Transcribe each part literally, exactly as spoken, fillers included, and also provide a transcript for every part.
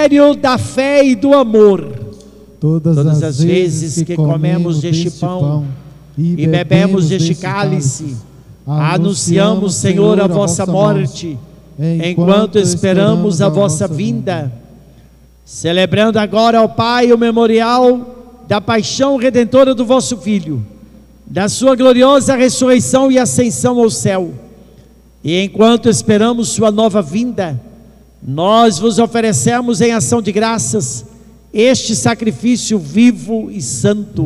mistério da fé e do amor. Todas, Todas as vezes que comemos deste pão e bebemos deste cálice, anunciamos, Senhor, a vossa morte, enquanto esperamos a vossa vinda. Celebrando agora, ó Pai, o memorial da paixão redentora do vosso Filho, da sua gloriosa ressurreição e ascensão ao céu, e enquanto esperamos sua nova vinda, nós vos oferecemos em ação de graças este sacrifício vivo e santo.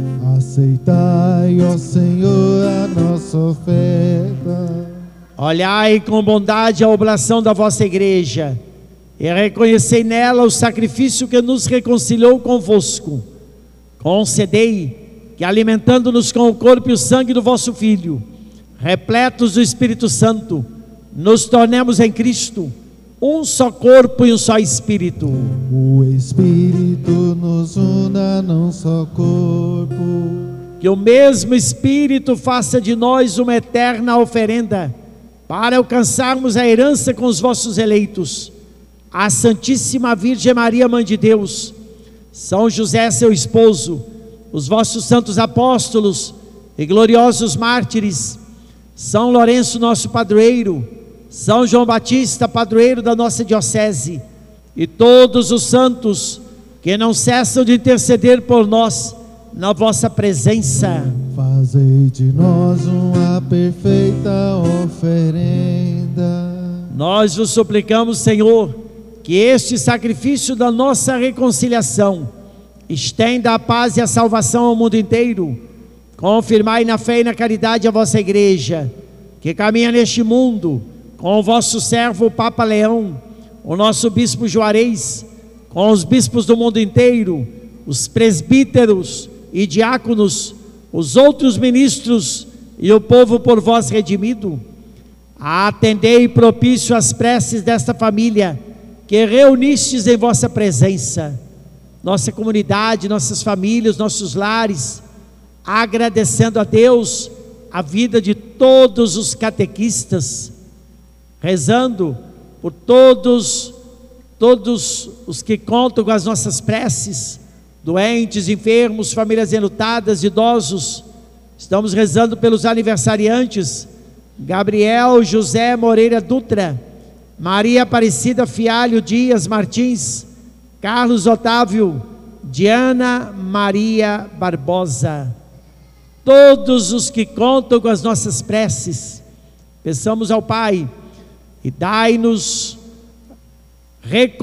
Aceitai, ó Senhor, a nossa oferta. Olhai com bondade a oblação da vossa igreja e reconhecei nela o sacrifício que nos reconciliou convosco. Concedei que, alimentando-nos com o corpo e o sangue do vosso Filho, repletos do Espírito Santo, nos tornemos em Cristo um só corpo e um só Espírito. O Espírito nos una num só corpo. Que o mesmo Espírito faça de nós uma eterna oferenda, para alcançarmos a herança com os vossos eleitos, a Santíssima Virgem Maria, Mãe de Deus, São José, seu esposo, os vossos santos apóstolos e gloriosos mártires, São Lourenço, nosso padroeiro, São João Batista, padroeiro da nossa diocese, e todos os santos que não cessam de interceder por nós na vossa presença. Fazei de nós uma perfeita oferenda. Nós vos suplicamos, Senhor, que este sacrifício da nossa reconciliação estenda a paz e a salvação ao mundo inteiro. Confirmai na fé e na caridade a vossa igreja, que caminha neste mundo, com o vosso servo o Papa Leão, o nosso bispo Juarez, com os bispos do mundo inteiro, os presbíteros e diáconos, os outros ministros e o povo por vós redimido. Atendei propício às preces desta família que reunistes em vossa presença, nossa comunidade, nossas famílias, nossos lares, agradecendo a Deus a vida de todos os catequistas, rezando por todos, todos os que contam com as nossas preces, doentes, enfermos, famílias enlutadas, idosos. Estamos rezando pelos aniversariantes: Gabriel José Moreira Dutra, Maria Aparecida Fialho Dias Martins, Carlos Otávio, Diana Maria Barbosa. Todos os que contam com as nossas preces, peçamos ao Pai, e dai-nos